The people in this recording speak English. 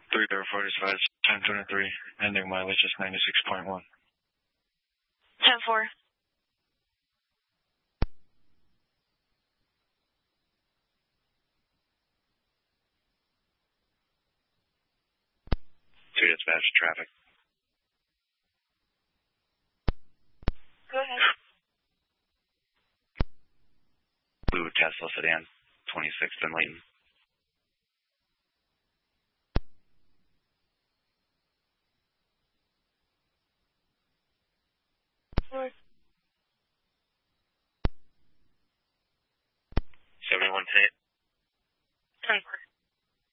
3040 dispatch, 1023, ending mileage is 96.1. 10-4. Two dispatch, traffic. Go ahead. Blue Tesla sedan, 26th and Layton. North. 71 10. 10-4.